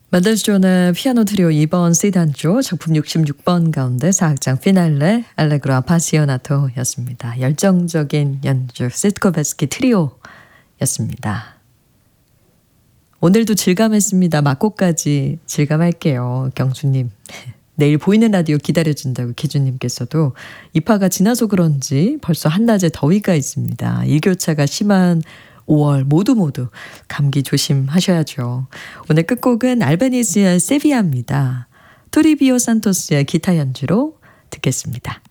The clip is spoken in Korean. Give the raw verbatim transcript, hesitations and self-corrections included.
만델스존의 피아노 트리오 이 번 C단조 작품 육십육 번 가운데 사악장 피날레 알레그로 아파시오나토였습니다. 열정적인 연주 시트코베스키 트리오였습니다. 오늘도 질감했습니다. 막고까지 질감할게요. 경수님. 내일 보이는 라디오 기다려준다고 기주님께서도 입하가 지나서 그런지 벌써 한낮에 더위가 있습니다. 일교차가 심한 오월 모두 모두 감기 조심하셔야죠. 오늘 끝곡은 알베니스의 세비야입니다. 토리비오 산토스의 기타 연주로 듣겠습니다.